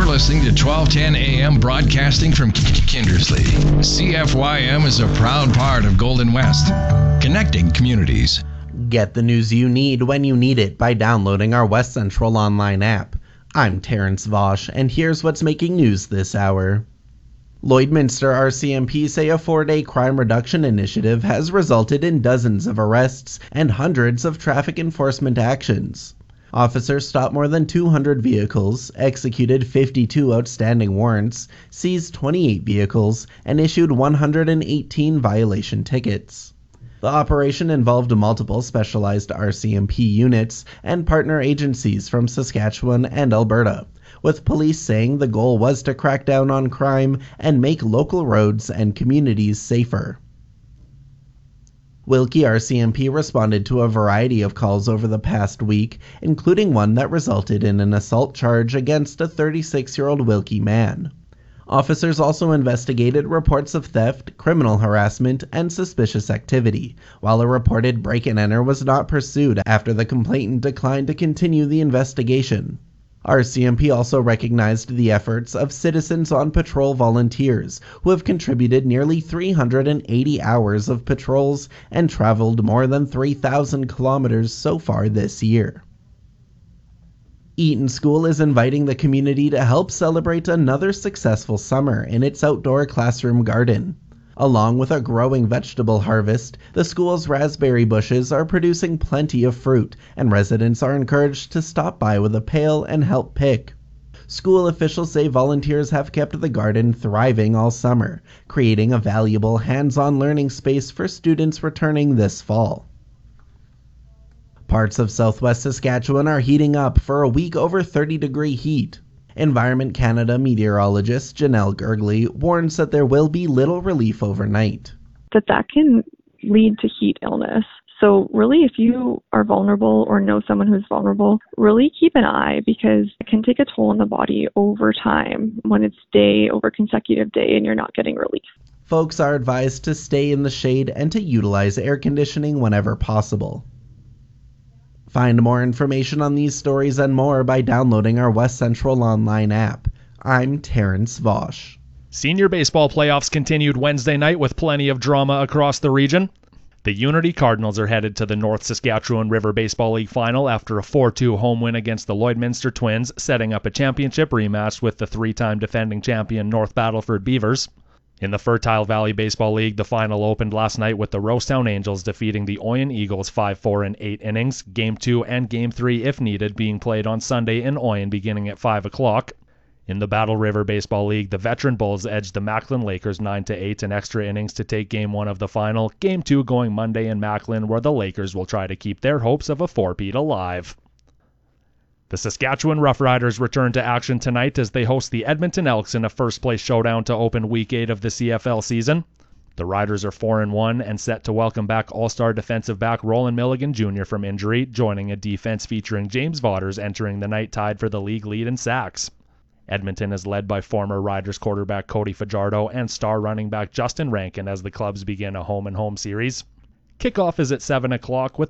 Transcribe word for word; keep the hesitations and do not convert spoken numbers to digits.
listening to twelve ten A M broadcasting from Kindersley. C F Y M is a proud part of Golden West, connecting communities. Get the news you need when you need it by downloading our West Central online app. I'm Terrence Vosch, and here's what's making news this hour. Lloydminster R C M P say a four-day crime reduction initiative has resulted in dozens of arrests and hundreds of traffic enforcement actions. Officers stopped more than two hundred vehicles, executed fifty-two outstanding warrants, seized twenty-eight vehicles, and issued one hundred eighteen violation tickets. The operation involved multiple specialized R C M P units and partner agencies from Saskatchewan and Alberta, with police saying the goal was to crack down on crime and make local roads and communities safer. Wilkie R C M P responded to a variety of calls over the past week, including one that resulted in an assault charge against a thirty-six-year-old Wilkie man. Officers also investigated reports of theft, criminal harassment, and suspicious activity, while a reported break-and-enter was not pursued after the complainant declined to continue the investigation. R C M P also recognized the efforts of Citizens on Patrol volunteers, who have contributed nearly three hundred eighty hours of patrols and traveled more than three thousand kilometers so far this year. Eaton School is inviting the community to help celebrate another successful summer in its outdoor classroom garden. Along with a growing vegetable harvest, the school's raspberry bushes are producing plenty of fruit, and residents are encouraged to stop by with a pail and help pick. School officials say volunteers have kept the garden thriving all summer, creating a valuable hands-on learning space for students returning this fall. Parts of southwest Saskatchewan are heating up for a week over thirty degree heat. Environment Canada meteorologist Janelle Gergley warns that there will be little relief overnight. That that can lead to heat illness. So really, if you are vulnerable or know someone who's vulnerable, really keep an eye, because it can take a toll on the body over time when it's day over consecutive day and you're not getting relief. Folks are advised to stay in the shade and to utilize air conditioning whenever possible. Find more information on these stories and more by downloading our West Central online app. I'm Terrence Vosch. Senior baseball playoffs continued Wednesday night with plenty of drama across the region. The Unity Cardinals are headed to the North Saskatchewan River Baseball League final after a four two home win against the Lloydminster Twins, setting up a championship rematch with the three-time defending champion North Battleford Beavers. In the Fertile Valley Baseball League, the final opened last night with the Rosetown Angels defeating the Oyen Eagles five four in eight innings, Game two and Game three, if needed, being played on Sunday in Oyen beginning at five o'clock. In the Battle River Baseball League, the Veteran Bulls edged the Macklin Lakers nine to eight in extra innings to take Game one of the final, Game two going Monday in Macklin, where the Lakers will try to keep their hopes of a four-peat alive. The Saskatchewan Roughriders return to action tonight as they host the Edmonton Elks in a first-place showdown to open Week eight of the C F L season. The Riders are four and one and set to welcome back All-Star defensive back Roland Milligan Junior from injury, joining a defense featuring James Vaughters entering the night tied for the league lead in sacks. Edmonton is led by former Riders quarterback Cody Fajardo and star running back Justin Rankin as the clubs begin a home-and-home series. Kickoff is at seven o'clock with